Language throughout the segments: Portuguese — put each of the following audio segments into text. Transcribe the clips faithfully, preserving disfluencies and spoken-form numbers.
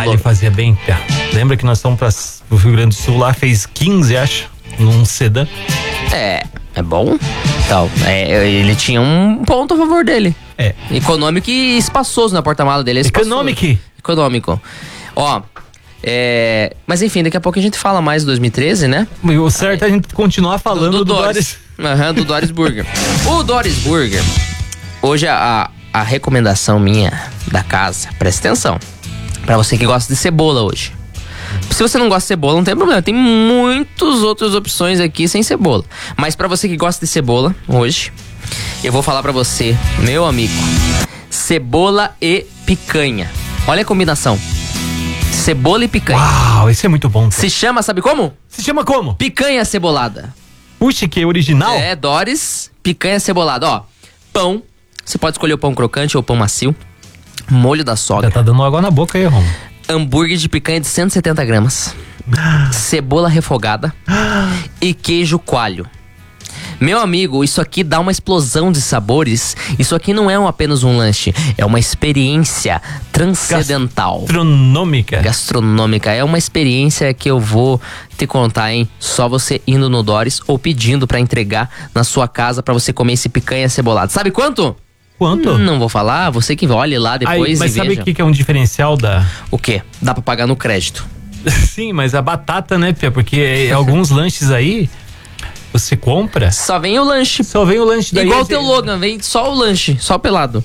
Ah, ele fazia bem, Pia. Lembra que nós fomos para o Rio Grande do Sul lá, fez quinze, acho, num sedã. É, é bom. Então, é, ele tinha um ponto a favor dele. É. Econômico e espaçoso na porta-mala dele. É Econômico. Econômico. Ó, é... Mas enfim, daqui a pouco a gente fala mais de dois mil e treze, né? O certo é a gente continuar falando do, do, do Doris. Aham, uhum, do Doris Burger. O Doris Burger, hoje a, a recomendação minha da casa, presta atenção, pra você que gosta de cebola hoje. Se você não gosta de cebola, não tem problema, tem muitas outras opções aqui sem cebola. Mas pra você que gosta de cebola, hoje, eu vou falar pra você, meu amigo, cebola e picanha. Olha a combinação. Cebola e picanha. Uau, esse é muito bom. Se chama, sabe como? Se chama como? Picanha cebolada. Puxa, que original. É, Doris, picanha cebolada. Ó, pão, você pode escolher o pão crocante ou o pão macio. Molho da sogra. Já tá dando água na boca aí, Romo. Hambúrguer de picanha de cento e setenta gramas. Cebola refogada. E queijo coalho. Meu amigo, isso aqui dá uma explosão de sabores. Isso aqui não é um, apenas um lanche, é uma experiência transcendental. Gastronômica. Gastronômica. É uma experiência que eu vou te contar, hein? Só você indo no Doris ou pedindo pra entregar na sua casa pra você comer esse picanha cebolado. Sabe quanto? Quanto? Não vou falar, você que olhe lá depois. Aí, mas e sabe veja. o que, que é um diferencial da... O quê? Dá pra pagar no crédito. Sim, mas a batata, né, Pia? Porque alguns lanches aí... Você compra? Só vem o lanche. Só vem o lanche daí. Igual o teu Logan, vem só o lanche, só pelado.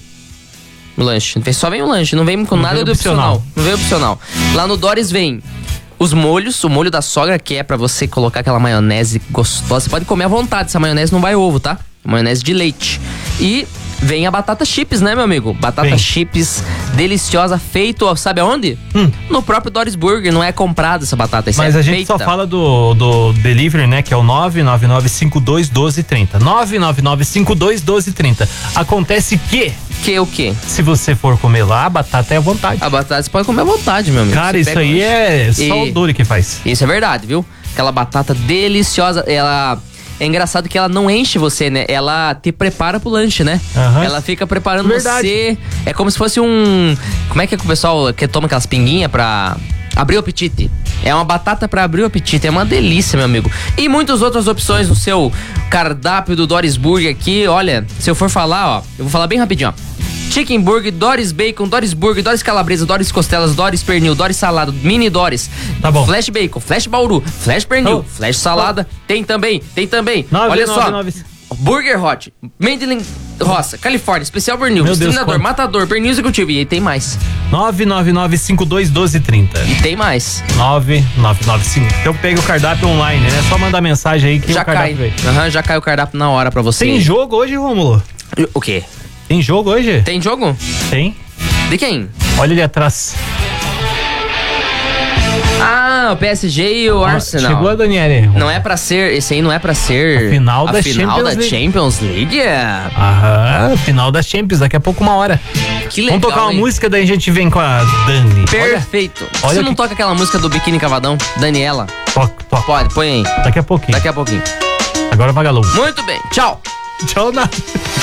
O lanche. Só vem o lanche, não vem com não nada vem do opcional. opcional. Não vem opcional. Lá no Doris vem os molhos, o molho da sogra, que é pra você colocar aquela maionese gostosa. Você pode comer à vontade, essa maionese não vai ovo, tá? Maionese de leite. E vem a batata chips, né, meu amigo? Batata vem. chips deliciosa, feito, sabe aonde? Hum. No próprio Doris Burger, não é comprada essa batata, isso Mas é a gente feita. só fala do, do delivery, né, que é o nove nove nove cinco dois um dois três zero. nove nove nove cinco dois um dois três zero. Acontece que... Que o quê? Se você for comer lá, a batata é à vontade. A batata você pode comer à vontade, meu amigo. Cara, você isso aí é só e... o Dori que faz. Isso é verdade, viu? Aquela batata deliciosa, ela... É engraçado que ela não enche você, né? Ela te prepara pro lanche, né? Uhum. Ela fica preparando Verdade. você. É como se fosse um... Como é que é que o pessoal que toma aquelas pinguinhas pra abrir o apetite? É uma batata pra abrir o apetite. É uma delícia, meu amigo. E muitas outras opções no seu cardápio do Doris Burger aqui. Olha, se eu for falar, ó, eu vou falar bem rapidinho, ó. Chicken Burger, Doris Bacon, Doris Burger, Doris Calabresa, Doris Costelas, Doris Pernil, Doris Salada, Mini Doris. Tá bom. Flash Bacon, Flash Bauru, Flash Pernil, Oh. Flash Salada. Oh. Tem também, tem também. Nove, Olha nove, só. nove. Burger Hot, Mandlin Roça, Califórnia, Especial Pernil, Meu Deus, Exterminador, quanto? Matador, Pernil Executivo. E aí tem mais. nove nove nove cinco dois um dois três zero. E tem mais. nove nove nove cinco. Então pega o cardápio online, né? Só mandar mensagem aí que Já o cardápio cai. veio. Aham, já cai o cardápio na hora pra você. Tem jogo hoje, Rômulo? O quê? Tem jogo hoje? Tem jogo? Tem. De quem? Olha ali atrás. Ah, o P S G e o Ah, Arsenal. chegou a Daniele. Não é pra ser, esse aí não é pra ser A final a da final Champions da League. Champions League. Aham, final da Champions, daqui a pouco uma hora. Que legal. Vamos tocar uma hein? música, daí a gente vem com a Dani. Perfeito. Por que olha você não que- toca aquela música do Biquíni Cavadão? Daniela. Toca, toca. Pode, põe aí. Daqui a pouquinho. Daqui a pouquinho. Agora vagalume. Muito bem. Tchau. Tchau, nada.